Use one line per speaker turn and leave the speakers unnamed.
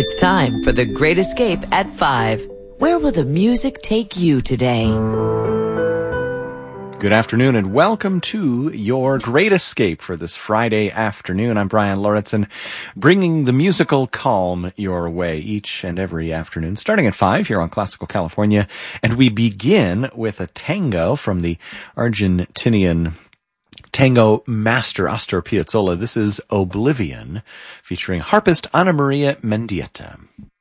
It's time for The Great Escape at 5. Where will the music take you today?
Good afternoon and welcome to your Great Escape for this Friday afternoon. I'm Brian Lauritsen, bringing the musical calm your way each and every afternoon, starting at 5 here on Classical California. And we begin with a tango from the Argentinian tango master Astor Piazzolla. This is Oblivion, featuring harpist Ana Maria Mendieta.